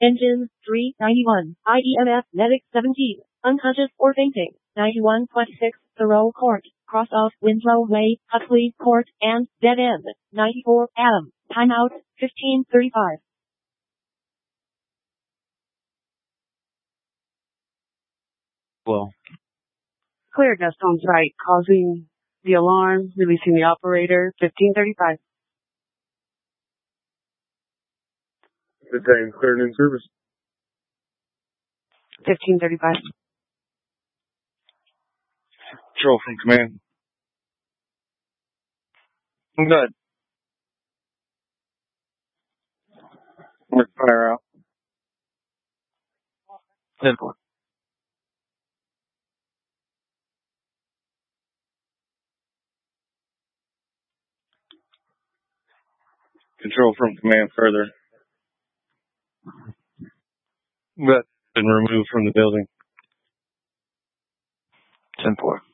Engine 391. IEMF medic 17. Unconscious or fainting. 9126. Thoreau Court. Cross off Winslow Way, Huxley Court, and dead end. 94 Adam. Timeout 1535. Well, Clear dust on site, causing the alarm, releasing the operator, 1535. Detained cleared in service. 1535. Control from command. I'm good. Mark fire out. 10-4. Control from command further. Good. Been removed from the building. 10-4.